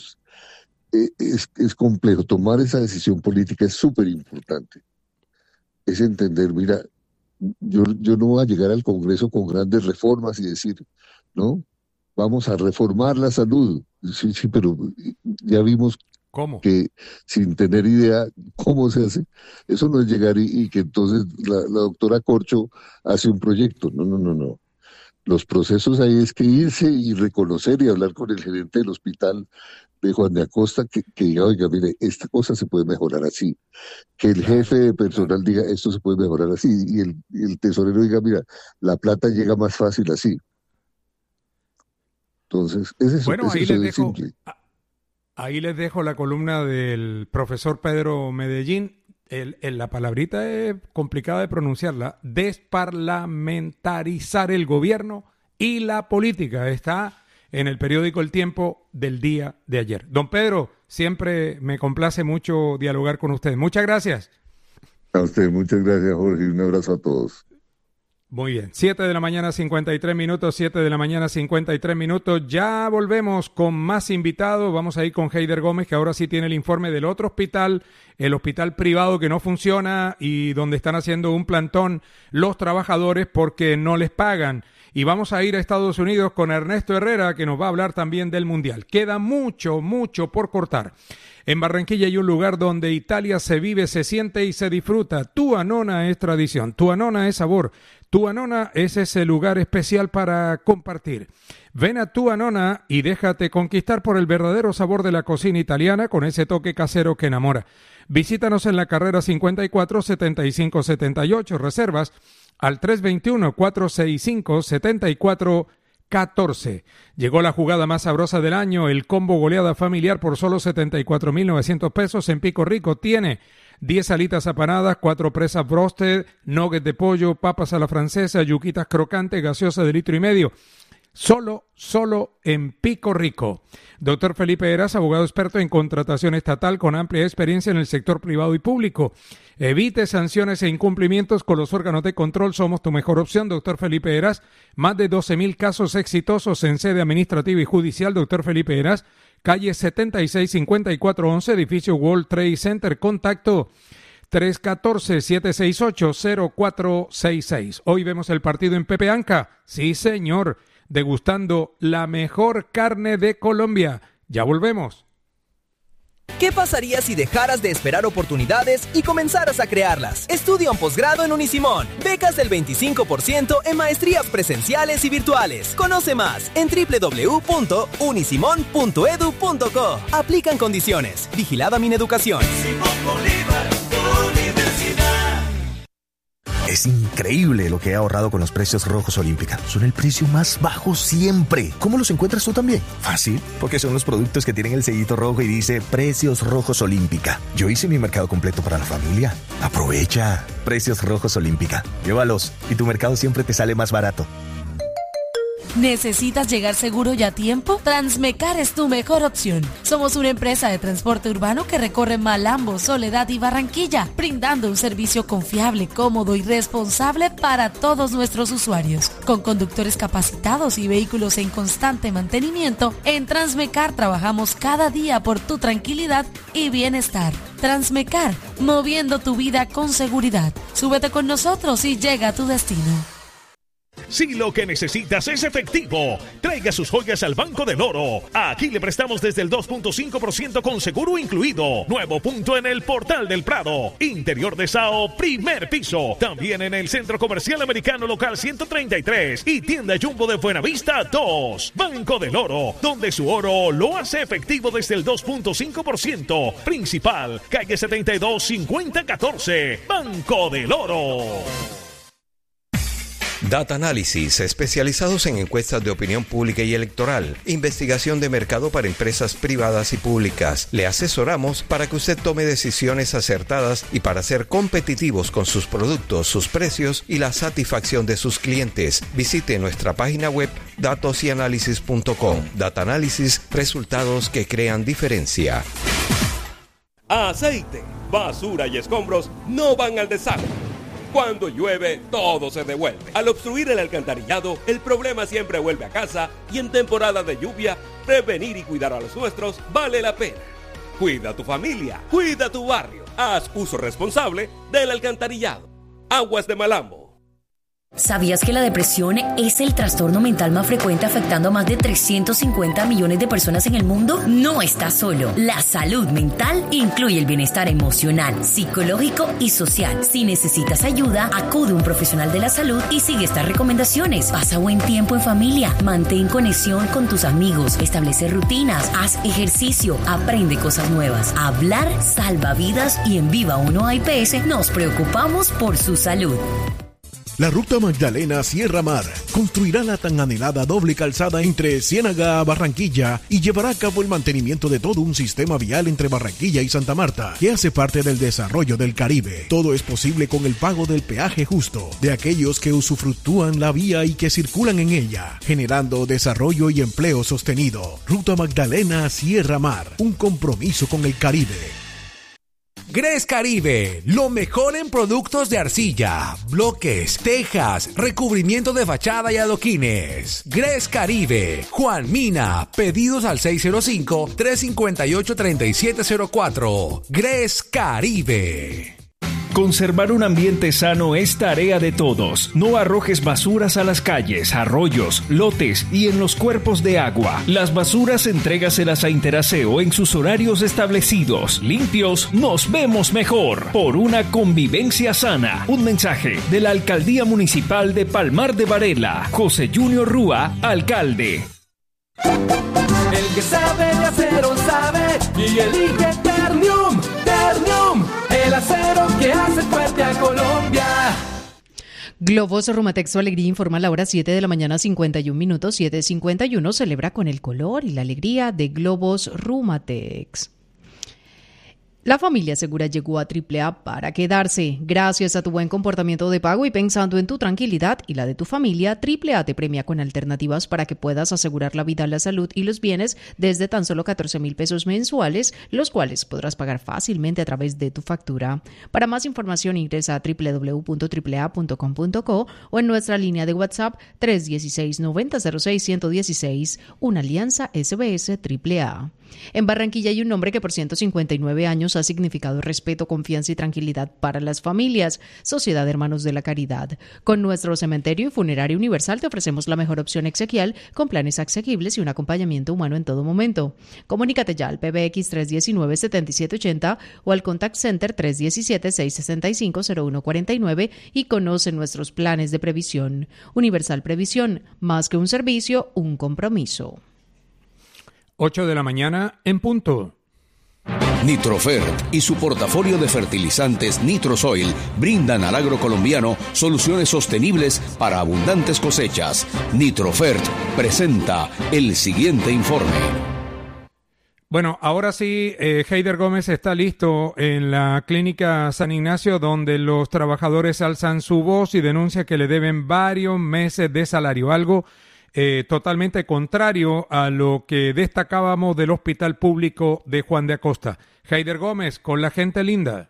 es complejo. Tomar esa decisión política es súper importante. Es entender, mira, yo no voy a llegar al Congreso con grandes reformas y decir, no, vamos a reformar la salud. Sí, pero ya vimos ¿cómo? Que sin tener idea cómo se hace, eso no es llegar y que entonces la doctora Corcho hace un proyecto. No. Los procesos ahí es que irse y reconocer y hablar con el gerente del hospital de Juan de Acosta que diga, oiga, mire, esta cosa se puede mejorar así. Que el jefe de personal diga, esto se puede mejorar así. Y el tesorero diga, mira, la plata llega más fácil así. Entonces, es eso. Bueno, es eso de simple. Ahí les dejo la columna del profesor Pedro Medellín. La palabrita es complicada de pronunciarla. Desparlamentarizar el gobierno y la política. Está en el periódico El Tiempo del día de ayer. Don Pedro, siempre me complace mucho dialogar con usted. Muchas gracias. A usted, muchas gracias, Jorge. Un abrazo a todos. Muy bien, 7 de la mañana 53 minutos, 7 de la mañana 53 minutos. Ya volvemos con más invitados. Vamos a ir con Heider Gómez, que ahora sí tiene el informe del otro hospital, el hospital privado que no funciona y donde están haciendo un plantón los trabajadores porque no les pagan. Y vamos a ir a Estados Unidos con Ernesto Herrera, que nos va a hablar también del Mundial. Queda mucho por cortar. En Barranquilla hay un lugar donde Italia se vive, se siente y se disfruta. Tuanona es tradición, Tuanona es sabor. Tuanona es ese lugar especial para compartir. Ven a Tuanona y déjate conquistar por el verdadero sabor de la cocina italiana con ese toque casero que enamora. Visítanos en la carrera 54-7578. Reservas al 321-465-7414. Llegó la jugada más sabrosa del año, el combo goleada familiar por solo 74,900 pesos en Pico Rico. Tiene 10 alitas apanadas, 4 presas broasted, nuggets de pollo, papas a la francesa, yuquitas crocantes, gaseosa de 1,5 litros. Solo en Pico Rico. Doctor Felipe Heras, abogado experto en contratación estatal con amplia experiencia en el sector privado y público. Evite sanciones e incumplimientos con los órganos de control. Somos tu mejor opción, doctor Felipe Heras. Más de 12,000 casos exitosos en sede administrativa y judicial. Doctor Felipe Heras, calle 76-5411, edificio World Trade Center. Contacto 314-768-0466. Hoy vemos el partido en Pepe Anca. Sí, señor. Degustando la mejor carne de Colombia. Ya volvemos. ¿Qué pasaría si dejaras de esperar oportunidades y comenzaras a crearlas? Estudia un posgrado en Unisimón. Becas del 25% en maestrías presenciales y virtuales. Conoce más en www.unisimon.edu.co. Aplican condiciones. Vigilada Mineducación. Es increíble lo que he ahorrado con los precios rojos Olímpica. Son el precio más bajo siempre. ¿Cómo los encuentras tú también? Fácil, porque son los productos que tienen el sellito rojo y dice Precios Rojos Olímpica. Yo hice mi mercado completo para la familia. Aprovecha. Precios Rojos Olímpica. Llévalos y tu mercado siempre te sale más barato. ¿Necesitas llegar seguro y a tiempo? Transmecar es tu mejor opción. Somos una empresa de transporte urbano que recorre Malambo, Soledad y Barranquilla, brindando un servicio confiable, cómodo y responsable para todos nuestros usuarios. Con conductores capacitados y vehículos en constante mantenimiento, en Transmecar trabajamos cada día por tu tranquilidad y bienestar. Transmecar, moviendo tu vida con seguridad. Súbete con nosotros y llega a tu destino. Si lo que necesitas es efectivo, traiga sus joyas al Banco del Oro. Aquí le prestamos desde el 2.5% con seguro incluido. Nuevo punto en el Portal del Prado. Interior de Sao, primer piso. También en el Centro Comercial Americano Local 133 y Tienda Jumbo de Buenavista 2. Banco del Oro, donde su oro lo hace efectivo desde el 2.5%. Principal, calle 72 5014. Banco del Oro. Data Analysis, especializados en encuestas de opinión pública y electoral, investigación de mercado para empresas privadas y públicas. Le asesoramos para que usted tome decisiones acertadas y para ser competitivos con sus productos, sus precios y la satisfacción de sus clientes. Visite nuestra página web datosyanalysis.com. Data Analysis, resultados que crean diferencia. Aceite, basura y escombros no van al desagüe. Cuando llueve, todo se devuelve. Al obstruir el alcantarillado, el problema siempre vuelve a casa y en temporada de lluvia, prevenir y cuidar a los nuestros vale la pena. Cuida a tu familia, cuida tu barrio. Haz uso responsable del alcantarillado. Aguas de Malambo. ¿Sabías que la depresión es el trastorno mental más frecuente afectando a más de 350 millones de personas en el mundo? No estás solo. La salud mental incluye el bienestar emocional, psicológico y social. Si necesitas ayuda, acude a un profesional de la salud y sigue estas recomendaciones. Pasa buen tiempo en familia, mantén conexión con tus amigos, establece rutinas, haz ejercicio, aprende cosas nuevas. Hablar salva vidas y en Viva 1 IPS nos preocupamos por su salud. La Ruta Magdalena Sierra Mar construirá la tan anhelada doble calzada entre Ciénaga a Barranquilla y llevará a cabo el mantenimiento de todo un sistema vial entre Barranquilla y Santa Marta, que hace parte del desarrollo del Caribe. Todo es posible con el pago del peaje justo de aquellos que usufructúan la vía y que circulan en ella, generando desarrollo y empleo sostenido. Ruta Magdalena Sierra Mar, un compromiso con el Caribe. Gres Caribe, lo mejor en productos de arcilla, bloques, tejas, recubrimiento de fachada y adoquines. Gres Caribe, Juan Mina, pedidos al 605-358-3704. Gres Caribe. Conservar un ambiente sano es tarea de todos. No arrojes basuras a las calles, arroyos, lotes y en los cuerpos de agua. Las basuras entrégaselas a Interaseo en sus horarios establecidos. Limpios, nos vemos mejor. Por una convivencia sana. Un mensaje de la Alcaldía Municipal de Palmar de Varela. José Junior Rúa, alcalde. El que sabe de acero sabe y elige Ternium. Ternium, el acero que hace fuerte a Colombia. Globos Rumatex, su alegría informa a la hora 7 de la mañana, 51 minutos, 7:51. Celebra con el color y la alegría de Globos Rumatex. La familia segura llegó a AAA para quedarse. Gracias a tu buen comportamiento de pago y pensando en tu tranquilidad y la de tu familia, AAA te premia con alternativas para que puedas asegurar la vida, la salud y los bienes desde tan solo 14,000 pesos mensuales, los cuales podrás pagar fácilmente a través de tu factura. Para más información ingresa a www.aaa.com.co o en nuestra línea de WhatsApp 316-9006-116, una alianza SBS AAA. En Barranquilla hay un nombre que por 159 años ha significado respeto, confianza y tranquilidad para las familias. Sociedad de Hermanos de la Caridad. Con nuestro cementerio y funerario universal te ofrecemos la mejor opción exequial con planes asequibles y un acompañamiento humano en todo momento. Comunícate ya al PBX 319-7780 o al Contact Center 317-665-0149 y conoce nuestros planes de previsión. Universal Previsión, más que un servicio, un compromiso. 8 de la mañana en punto. Nitrofert y su portafolio de fertilizantes Nitrosoil brindan al agro colombiano soluciones sostenibles para abundantes cosechas. Nitrofert presenta el siguiente informe. Bueno, ahora sí, Heider Gómez está listo en la clínica San Ignacio, donde los trabajadores alzan su voz y denuncian que le deben varios meses de salario, algo totalmente contrario a lo que destacábamos del Hospital Público de Juan de Acosta. Heider Gómez, con la gente linda.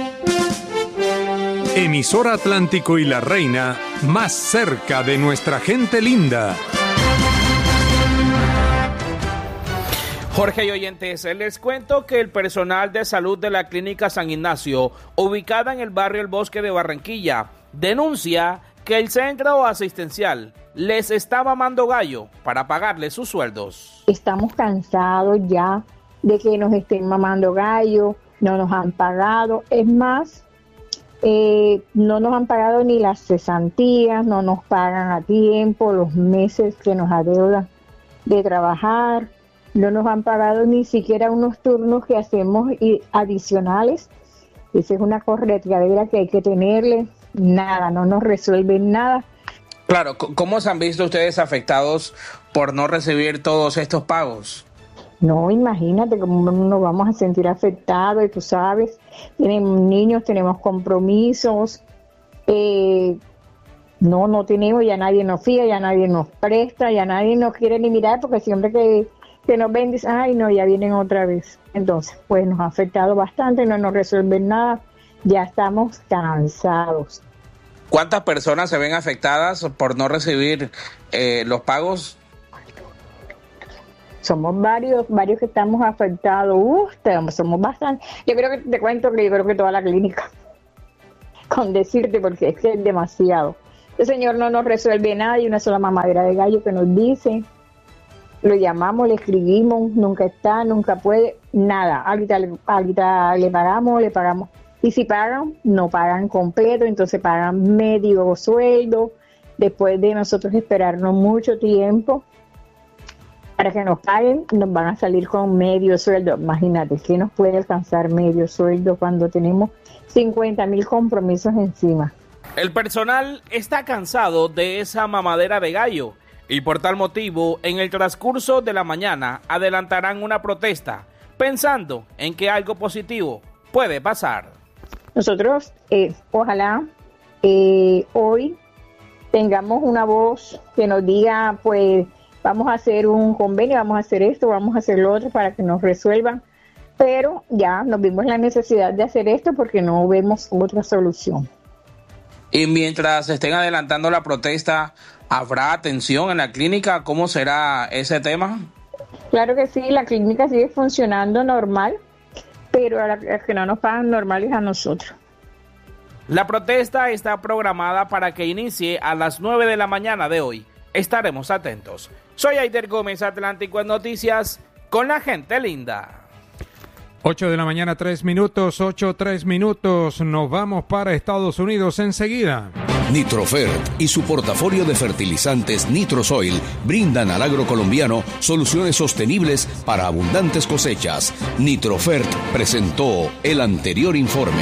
Emisora Atlántico y La Reina, más cerca de nuestra gente linda. Jorge y oyentes, les cuento que el personal de salud de la Clínica San Ignacio, ubicada en el barrio El Bosque de Barranquilla, denuncia que el centro asistencial les está mamando gallo para pagarles sus sueldos. Estamos cansados ya de que nos estén mamando gallo, no nos han pagado, es más, no nos han pagado ni las cesantías, no nos pagan a tiempo los meses que nos adeudan de trabajar, no nos han pagado ni siquiera unos turnos que hacemos adicionales. Esa es una corretadera que hay que tenerle, nada, no nos resuelven nada. Claro, ¿cómo se han visto ustedes afectados por no recibir todos estos pagos? No, imagínate cómo nos vamos a sentir afectados, y tú sabes, tenemos niños, tenemos compromisos, no tenemos, ya nadie nos fía, ya nadie nos presta, ya nadie nos quiere ni mirar, porque siempre que nos ven dicen, ay no, ya vienen otra vez. Entonces, pues nos ha afectado bastante, no nos resuelven nada, ya estamos cansados. ¿Cuántas personas se ven afectadas por no recibir los pagos? Somos varios que estamos afectados. Somos bastante. Yo creo que te cuento que yo creo que toda la clínica, con decirte, porque es que es demasiado. El señor no nos resuelve nada, y una sola mamadera de gallo que nos dice, lo llamamos, le escribimos, nunca está, nunca puede, nada. Ahorita le pagamos. Y si pagan, no pagan completo, entonces pagan medio sueldo, después de nosotros esperarnos mucho tiempo para que nos paguen, nos van a salir con medio sueldo. Imagínate, ¿qué nos puede alcanzar medio sueldo cuando tenemos 50,000 compromisos encima? El personal está cansado de esa mamadera de gallo y por tal motivo, en el transcurso de la mañana adelantarán una protesta, pensando en que algo positivo puede pasar. Nosotros, ojalá hoy tengamos una voz que nos diga, pues, vamos a hacer un convenio, vamos a hacer esto, vamos a hacer lo otro para que nos resuelvan, pero ya nos vimos la necesidad de hacer esto porque no vemos otra solución. Y mientras estén adelantando la protesta, ¿habrá atención en la clínica? ¿Cómo será ese tema? Claro que sí, la clínica sigue funcionando normal, pero a las que no nos pagan normales a nosotros. La protesta está programada para que inicie a las 9 de la mañana de hoy. Estaremos atentos. Soy Aider Gómez, Atlántico en Noticias, con la gente linda. 8 de la mañana, 3 minutos, 3 minutos. Nos vamos para Estados Unidos enseguida. Nitrofert y su portafolio de fertilizantes Nitrosoil brindan al agro colombiano soluciones sostenibles para abundantes cosechas. Nitrofert presentó el anterior informe.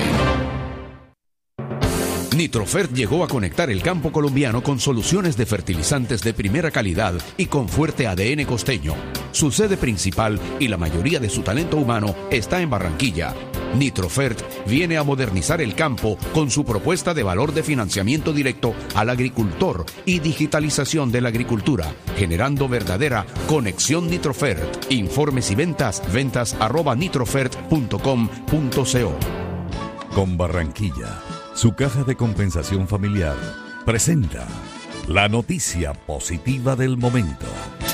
Nitrofert llegó a conectar el campo colombiano con soluciones de fertilizantes de primera calidad y con fuerte ADN costeño. Su sede principal y la mayoría de su talento humano está en Barranquilla. Nitrofert viene a modernizar el campo con su propuesta de valor de financiamiento directo al agricultor y digitalización de la agricultura, generando verdadera conexión Nitrofert. Informes y ventas@nitrofert.com.co. Con Barranquilla, su caja de compensación familiar presenta la noticia positiva del momento.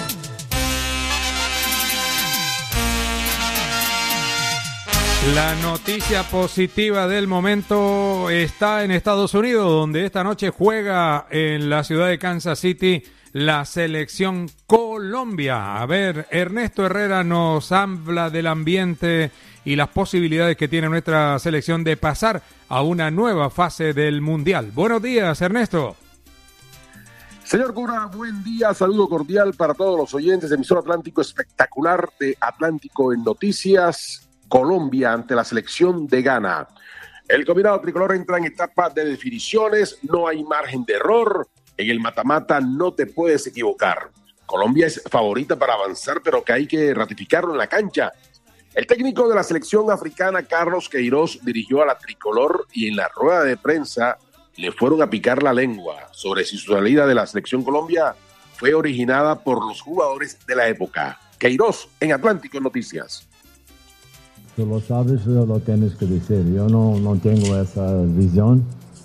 La noticia positiva del momento está en Estados Unidos, donde esta noche juega en la ciudad de Kansas City la selección Colombia. A ver, Ernesto Herrera nos habla del ambiente y las posibilidades que tiene nuestra selección de pasar a una nueva fase del Mundial. Buenos días, Ernesto. Señor Cura, buen día, saludo cordial para todos los oyentes de emisor Atlántico espectacular de Atlántico en Noticias. Colombia ante la selección de Ghana. El combinado tricolor entra en etapa de definiciones, no hay margen de error. En el mata-mata no te puedes equivocar. Colombia es favorita para avanzar, pero que hay que ratificarlo en la cancha. El técnico de la selección africana, Carlos Queiroz, dirigió a la tricolor y en la rueda de prensa le fueron a picar la lengua sobre si su salida de la selección Colombia fue originada por los jugadores de la época. Queiroz en Atlántico Noticias. Tú lo sabes, lo tienes que decir. Yo no tengo esa visión.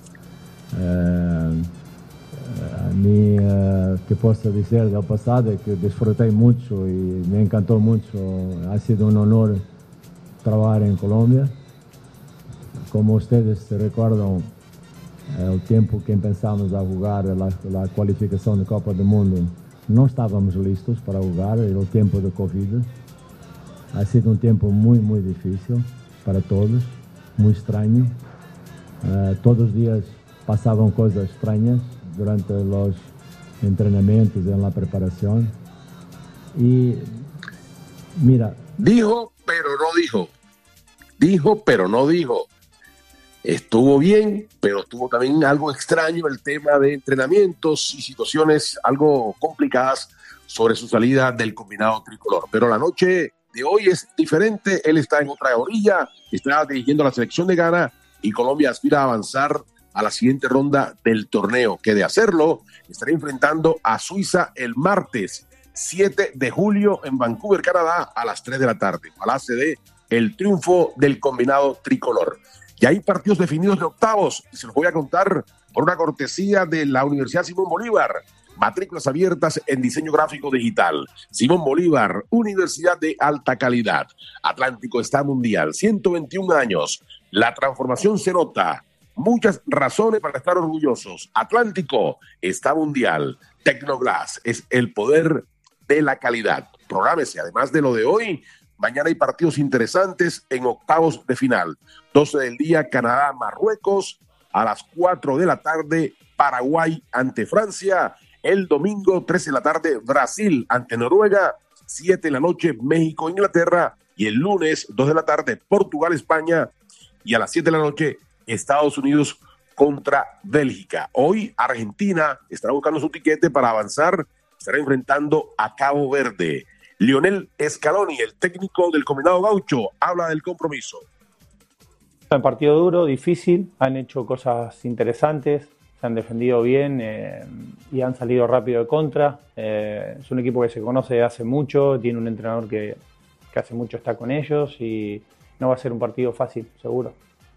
A mí, ¿qué puedo decir del pasado? Que disfruté mucho y me encantó mucho. Ha sido un honor trabajar en Colombia. Como ustedes se recuerdan, el tiempo que empezamos a jugar la cualificación de Copa del Mundo, no estábamos listos para jugar, era el tiempo de COVID. Ha sido un tiempo muy, muy difícil para todos, muy extraño. Todos los días pasaban cosas extrañas durante los entrenamientos y en la preparación. Y mira... Dijo, pero no dijo. Dijo, pero no dijo. Estuvo bien, pero estuvo también algo extraño el tema de entrenamientos y situaciones algo complicadas sobre su salida del combinado tricolor. Pero la noche de hoy es diferente, él está en otra orilla, está dirigiendo la selección de Ghana y Colombia aspira a avanzar a la siguiente ronda del torneo, que de hacerlo estará enfrentando a Suiza el martes 7 de julio en Vancouver, Canadá, a las 3 de la tarde. Ojalá se dé el triunfo del combinado tricolor. Y hay partidos definidos de octavos, y se los voy a contar por una cortesía de la Universidad Simón Bolívar. Matrículas abiertas en diseño gráfico digital. Simón Bolívar, Universidad de alta calidad. Atlántico está mundial, 121 años. La transformación se nota. Muchas razones para estar orgullosos. Atlántico está mundial. Tecnoglass es el poder de la calidad. Prográmese, además de lo de hoy, mañana hay partidos interesantes en octavos de final. 12 del día, Canadá, Marruecos. A las 4 de la tarde, Paraguay ante Francia. El domingo, 3 de la tarde, Brasil ante Noruega. 7 de la noche, México, Inglaterra. Y el lunes, 2 de la tarde, Portugal, España. Y a las 7 de la noche, Estados Unidos contra Bélgica. Hoy, Argentina estará buscando su tiquete para avanzar. Estará enfrentando a Cabo Verde. Lionel Scaloni, el técnico del combinado gaucho, habla del compromiso. Un partido duro, difícil, han hecho cosas interesantes, se han defendido bien y han salido rápido de contra. Es un equipo que se conoce hace mucho, tiene un entrenador que hace mucho está con ellos y no va a ser un partido fácil, seguro.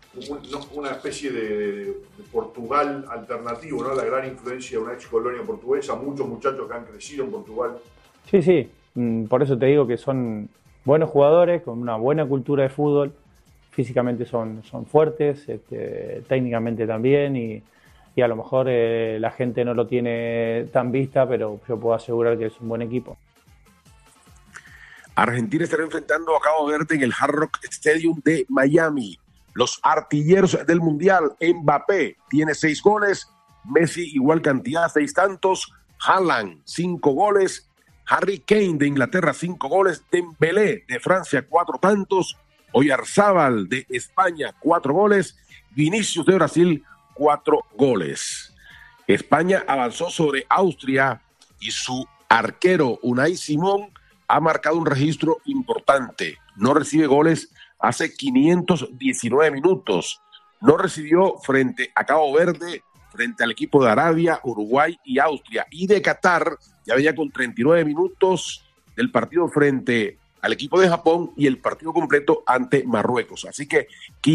Una especie de Portugal alternativo, ¿no? La gran influencia de una ex colonia portuguesa, muchos muchachos que han crecido en Portugal. Sí, por eso te digo que son buenos jugadores, con una buena cultura de fútbol, físicamente son fuertes, técnicamente también y a lo mejor la gente no lo tiene tan vista, pero yo puedo asegurar que es un buen equipo. Argentina estará enfrentando a Cabo Verde en el Hard Rock Stadium de Miami. Los artilleros del Mundial, Mbappé tiene 6 goles, Messi igual cantidad, 6 tantos, Haaland 5 goles, Harry Kane de Inglaterra 5 goles, Dembélé de Francia 4 tantos, Oyarzábal de España 4 goles, Vinicius de Brasil 4 goles. España avanzó sobre Austria y su arquero Unai Simón ha marcado un registro importante. No recibe goles hace 519 minutos. No recibió frente a Cabo Verde, frente al equipo de Arabia, Uruguay y Austria. Y de Qatar ya venía con 39 minutos del partido frente al equipo de Japón y el partido completo ante Marruecos. Así que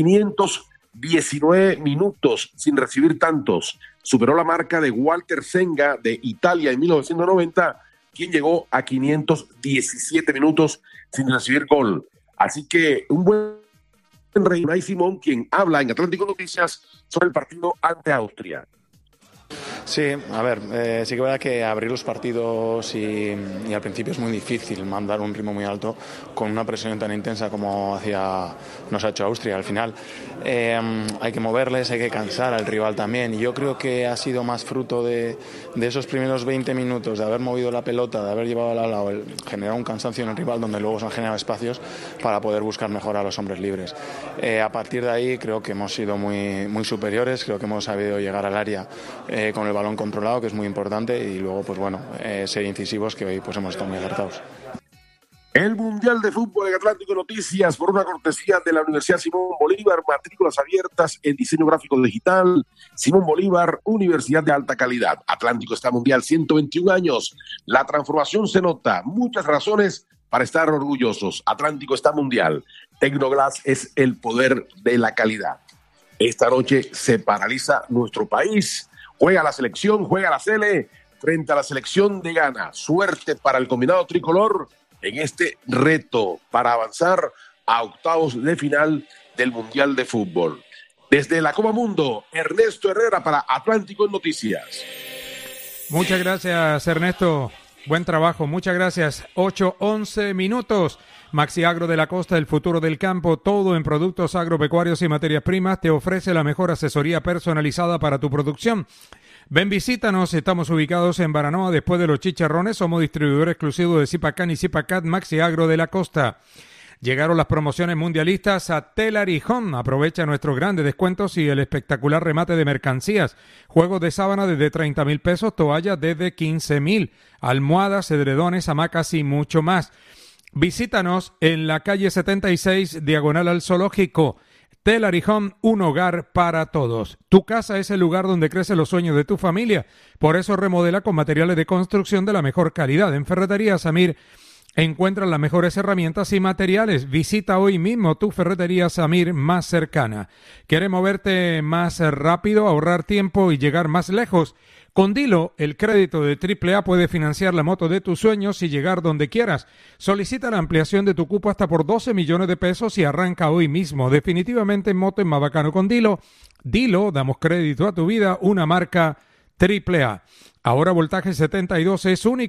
519 minutos sin recibir tantos. Superó la marca de Walter Senga de Italia en 1990, quien llegó a 517 minutos sin recibir gol. Así que un buen rey, Unai Simón, quien habla en Atlántico Noticias sobre el partido ante Austria. Sí, a ver, sí que es verdad que abrir los partidos y al principio es muy difícil mandar un ritmo muy alto con una presión tan intensa como nos ha hecho Austria. Al final hay que moverles, hay que cansar al rival también y yo creo que ha sido más fruto de esos primeros 20 minutos, de haber movido la pelota, de haber llevado al lado, generar un cansancio en el rival donde luego se han generado espacios para poder buscar mejor a los hombres libres. A partir de ahí creo que hemos sido muy, muy superiores, creo que hemos sabido llegar al área con el balón controlado, que es muy importante, y luego pues bueno, ser incisivos, que hoy pues hemos estado muy acertados. El Mundial de Fútbol en Atlántico Noticias por una cortesía de la Universidad Simón Bolívar, matrículas abiertas en diseño gráfico digital. Simón Bolívar, Universidad de alta calidad. Atlántico está mundial, 121 años. La transformación se nota, muchas razones para estar orgullosos. Atlántico está mundial. Tecnoglass es el poder de la calidad. Esta noche se paraliza nuestro país. Juega la selección, juega la Sele frente a la selección de Ghana. Suerte para el combinado tricolor en este reto para avanzar a octavos de final del Mundial de Fútbol. Desde la Copa Mundo, Ernesto Herrera para Atlántico en Noticias. Muchas gracias, Ernesto. Buen trabajo, muchas gracias. 8:11 minutos. Maxi Agro de la Costa, el futuro del campo, todo en productos agropecuarios y materias primas, te ofrece la mejor asesoría personalizada para tu producción. Ven, visítanos, estamos ubicados en Baranoa, después de los Chicharrones, somos distribuidor exclusivo de Zipacán y Zipacat. Maxi Agro de la Costa. Llegaron las promociones mundialistas a Telar y Home. Aprovecha nuestros grandes descuentos y el espectacular remate de mercancías. Juegos de sábana desde 30,000 pesos, toallas desde 15,000, almohadas, edredones, hamacas y mucho más. Visítanos en la calle 76, diagonal al Zoológico. Telar y Home, un hogar para todos. Tu casa es el lugar donde crecen los sueños de tu familia. Por eso remodela con materiales de construcción de la mejor calidad. En Ferretería Samir encuentran las mejores herramientas y materiales. Visita hoy mismo tu Ferretería Samir más cercana. ¿Quieres moverte más rápido, ahorrar tiempo y llegar más lejos? Con Dilo, el crédito de AAA puede financiar la moto de tus sueños y llegar donde quieras. Solicita la ampliación de tu cupo hasta por 12 millones de pesos y arranca hoy mismo. Definitivamente moto es más bacano con Dilo. Dilo, damos crédito a tu vida, una marca AAA. Ahora Voltaje 72 es único.